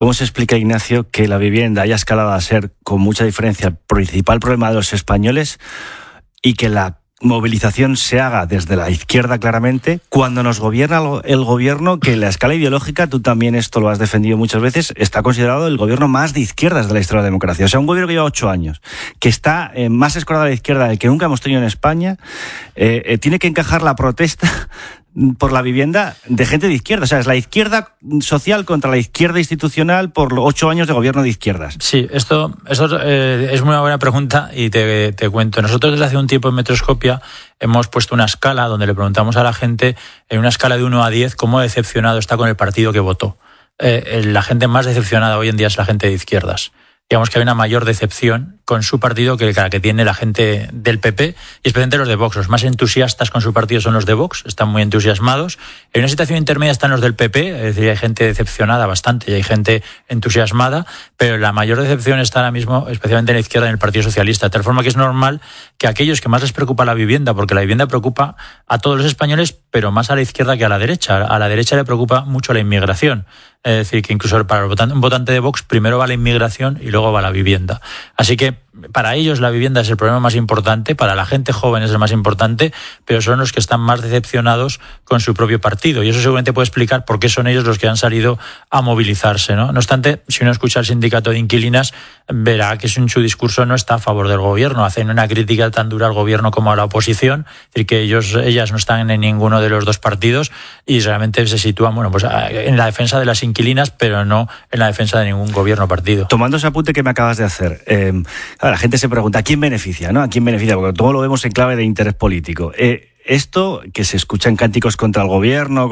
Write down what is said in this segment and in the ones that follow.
¿Cómo se explica, Ignacio, que la vivienda haya escalado a ser, con mucha diferencia, el principal problema de los españoles y que la movilización se haga desde la izquierda claramente, cuando nos gobierna el gobierno que en la escala ideológica, tú también esto lo has defendido muchas veces, está considerado el gobierno más de izquierdas de la historia de la democracia? O sea, un gobierno que lleva 8 años, que está más escorado a la izquierda del que nunca hemos tenido en España, tiene que encajar la protesta por la vivienda de gente de izquierda. O sea, es la izquierda social contra la izquierda institucional por 8 años de gobierno de izquierdas. Sí, esto es una buena pregunta y te cuento. Nosotros desde hace un tiempo en Metroscopia hemos puesto una escala donde le preguntamos a la gente, en una escala de 1 a 10, cómo decepcionado está con el partido que votó. La gente más decepcionada hoy en día es la gente de izquierdas. Digamos que hay una mayor decepción con su partido que la que tiene la gente del PP y especialmente los de Vox. Los más entusiastas con su partido son los de Vox, están muy entusiasmados. En una situación intermedia están los del PP, es decir, hay gente decepcionada bastante y hay gente entusiasmada, pero la mayor decepción está ahora mismo especialmente en la izquierda, en el Partido Socialista, de tal forma que es normal que aquellos que más les preocupa la vivienda, porque la vivienda preocupa a todos los españoles, pero más a la izquierda que a la derecha. A la derecha le preocupa mucho la inmigración. Es decir, que incluso para un votante de Vox primero va la inmigración y luego va la vivienda. Así que para ellos la vivienda es el problema más importante, para la gente joven es el más importante, pero son los que están más decepcionados con su propio partido. Y eso seguramente puede explicar por qué son ellos los que han salido a movilizarse, ¿no? No obstante, si uno escucha al sindicato de inquilinas, verá que en su discurso no está a favor del gobierno. Hacen una crítica tan dura al gobierno como a la oposición, es decir, que ellas no están en ninguno de los dos partidos y realmente se sitúan pues en la defensa de las inquilinas, pero no en la defensa de ningún gobierno o partido. Tomando ese apunte que me acabas de hacer, la gente se pregunta, ¿a quién beneficia? ¿No? ¿A quién beneficia? Porque todo lo vemos en clave de interés político. Esto que se escucha en cánticos contra el gobierno,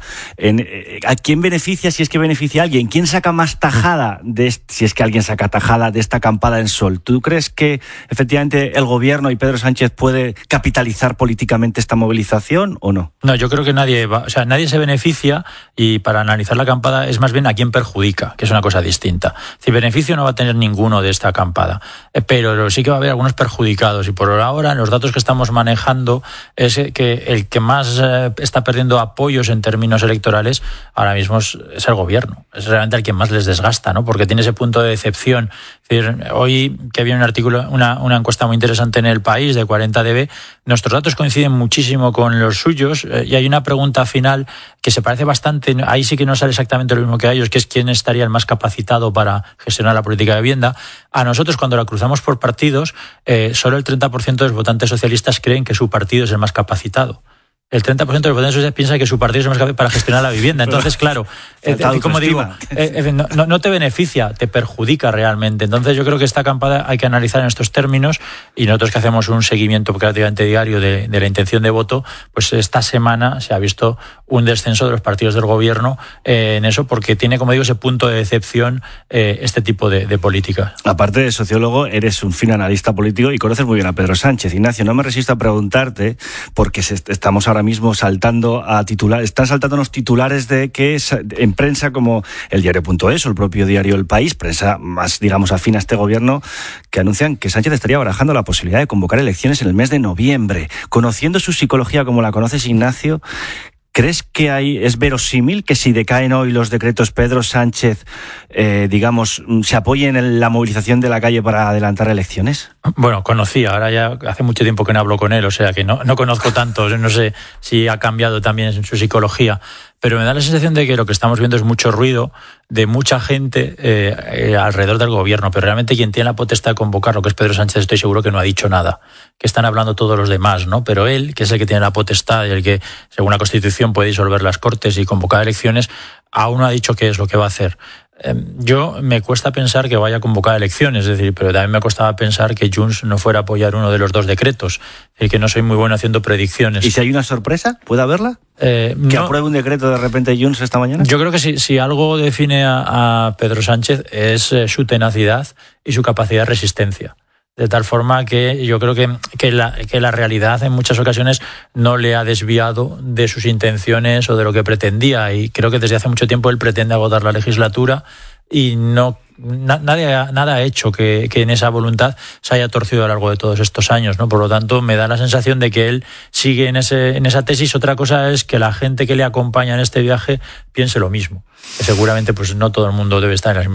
¿a quién beneficia si es que beneficia a alguien? ¿Quién saca más tajada si es que alguien saca tajada de esta acampada en sol? ¿Tú crees que efectivamente el gobierno y Pedro Sánchez puede capitalizar políticamente esta movilización o no? No, yo creo que nadie se beneficia, y para analizar la acampada es más bien a quién perjudica, que es una cosa distinta. Si beneficio no va a tener ninguno de esta acampada, pero sí que va a haber algunos perjudicados, y por ahora en los datos que estamos manejando es que el que más está perdiendo apoyos en términos electorales ahora mismo es el gobierno. Es realmente el que más les desgasta, ¿no? Porque tiene ese punto de decepción. Es decir, hoy que había un artículo, una encuesta muy interesante en El País de 40dB, nuestros datos coinciden muchísimo con los suyos, y hay una pregunta final que se parece bastante, ahí sí que no sale exactamente lo mismo que a ellos, que es quién estaría el más capacitado para gestionar la política de vivienda. A nosotros, cuando la cruzamos por partidos, solo el 30% de los votantes socialistas creen que su partido es el más capacitado. El 30% de los votantes socialistas piensa que su partido es el más capaz para gestionar la vivienda. Entonces, claro, como digo, no te beneficia, te perjudica realmente. Entonces, yo creo que esta acampada hay que analizar en estos términos, y nosotros que hacemos un seguimiento prácticamente diario de la intención de voto, pues esta semana se ha visto un descenso de los partidos del gobierno en eso, porque tiene, como digo, ese punto de decepción este tipo de política. Aparte de sociólogo, eres un fin analista político y conoces muy bien a Pedro Sánchez. Ignacio, no me resisto a preguntarte, porque estamos ahora mismo saltando a titulares, están saltándonos titulares de que en prensa como el diario.es o el propio diario El País, prensa más, digamos, afín a este gobierno, que anuncian que Sánchez estaría barajando la posibilidad de convocar elecciones en el mes de noviembre. Conociendo su psicología como la conoces, Ignacio, ¿crees que es verosímil que si decaen hoy los decretos, Pedro Sánchez, se apoye en la movilización de la calle para adelantar elecciones? Bueno, conocía, ahora ya hace mucho tiempo que no hablo con él, o sea que no conozco tanto, no sé si ha cambiado también en su psicología, pero me da la sensación de que lo que estamos viendo es mucho ruido de mucha gente alrededor del gobierno, pero realmente quien tiene la potestad de convocar, lo que es Pedro Sánchez, estoy seguro que no ha dicho nada, que están hablando todos los demás, ¿no? Pero él, que es el que tiene la potestad y el que, según la Constitución, puede disolver las Cortes y convocar elecciones, aún no ha dicho qué es lo que va a hacer. Yo me cuesta pensar que vaya a convocar elecciones, es decir, pero también me costaba pensar que Junts no fuera a apoyar uno de los dos decretos, es decir, que no soy muy bueno haciendo predicciones. ¿Y si hay una sorpresa? ¿Puede haberla? ¿Que apruebe un decreto de repente Junts esta mañana? Yo creo que si algo define a Pedro Sánchez es su tenacidad y su capacidad de resistencia. De tal forma que yo creo que la realidad en muchas ocasiones no le ha desviado de sus intenciones o de lo que pretendía, y creo que desde hace mucho tiempo él pretende agotar la legislatura y no nada ha hecho que en esa voluntad se haya torcido a lo largo de todos estos años, ¿no? Por lo tanto, me da la sensación de que él sigue en esa tesis. Otra cosa es que la gente que le acompaña en este viaje piense lo mismo. Que seguramente pues no todo el mundo debe estar en las